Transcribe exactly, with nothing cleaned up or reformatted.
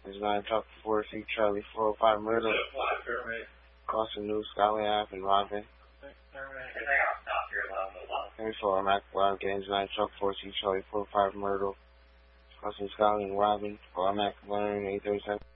There's nine Truck four C Charlie four oh five Myrtle. Crossing New Scotland Ave and Robin. twenty-four McLaren Games nine Truck four C Charlie four oh five Myrtle. Crossing Scotland and Robin. four McLaren eight thirty-seven.